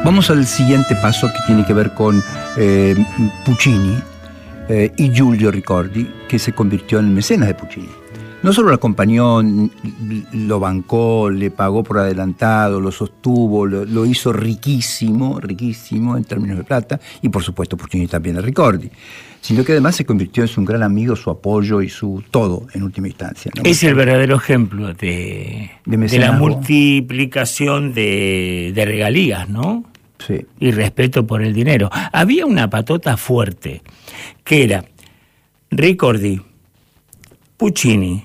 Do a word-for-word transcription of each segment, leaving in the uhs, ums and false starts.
Vamos al siguiente paso que tiene que ver con eh, Puccini eh, y Giulio Ricordi, que se convirtió en el mecenas de Puccini. No solo lo acompañó, lo bancó, le pagó por adelantado, lo sostuvo, lo, lo hizo riquísimo, riquísimo en términos de plata, y por supuesto Puccini también a Ricordi, sino que además se convirtió en su gran amigo, su apoyo y su todo en última instancia, ¿no? Es el verdadero ejemplo de, de, de la multiplicación de, de regalías, ¿no? Sí. Y respeto por el dinero. Había una patota fuerte, que era Ricordi, Puccini,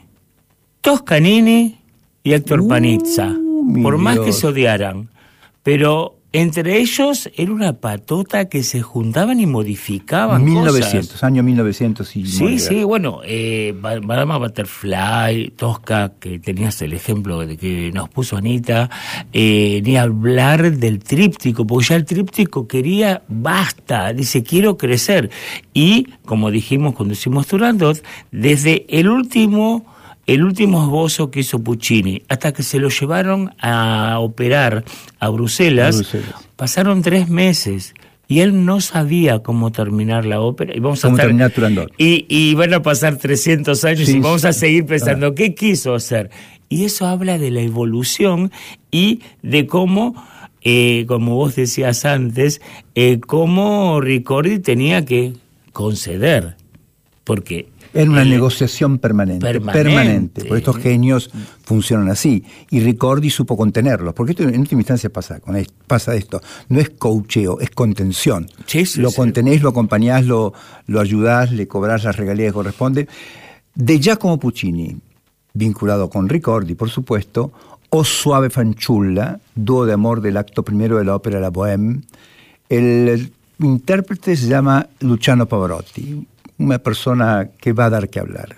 Toscanini y Héctor uh, Panizza, por más Dios. que se odiaran, pero entre ellos era una patota que se juntaban y modificaban mil novecientos, cosas. Año mil novecientos y sí, sí, bueno, eh, Madama Butterfly, Tosca, que tenías el ejemplo de que nos puso Anita, eh, ni hablar del tríptico, porque ya el tríptico quería, basta, dice, quiero crecer. Y, como dijimos cuando hicimos Turandot, desde el último... El último esbozo que hizo Puccini, hasta que se lo llevaron a operar a Bruselas, Bruselas. pasaron tres meses y él no sabía cómo terminar la ópera. Y vamos a ¿Cómo estar, terminar Turandot? Y, y van a pasar trescientos años sí, y vamos a seguir pensando, ah. ¿qué quiso hacer? Y eso habla de la evolución y de cómo, eh, como vos decías antes, eh, cómo Ricordi tenía que conceder, porque... Era una el, negociación permanente, permanente, permanente, porque estos genios funcionan así. Y Ricordi supo contenerlos, porque esto en última instancia pasa, con esto, pasa esto. No es coacheo, es contención. Sí, sí, lo sí. contenés, lo acompañás, lo, lo ayudás, le cobrás las regalías que corresponden. De Giacomo Puccini, vinculado con Ricordi, por supuesto, O Suave Fanciulla, dúo de amor del acto primero de la ópera La Bohème. El, el intérprete se llama Luciano Pavarotti, una persona que va a dar que hablar.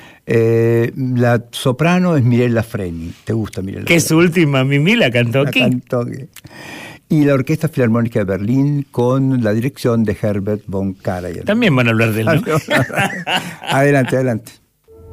Eh, la soprano es Mirella Freni. ¿Te gusta Mirella? Que es su última Mimi la cantó la aquí. Cantó aquí. Y la Orquesta Filarmónica de Berlín con la dirección de Herbert von Karajan. También van a hablar de él, ¿no? Adelante, adelante.